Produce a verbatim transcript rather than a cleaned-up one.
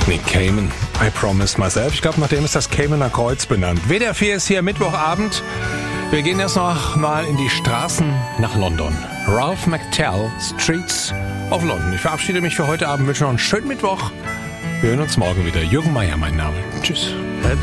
Nick Cayman, I Promised Myself. Ich glaube, nachdem ist das Caymaner Kreuz benannt. W D R vier ist hier Mittwochabend. Wir gehen erst noch mal in die Straßen nach London. Ralph McTell, Streets of London. Ich verabschiede mich für heute Abend, wünsche noch einen schönen Mittwoch. Wir hören uns morgen wieder. Jürgen Meier, mein Name. Tschüss.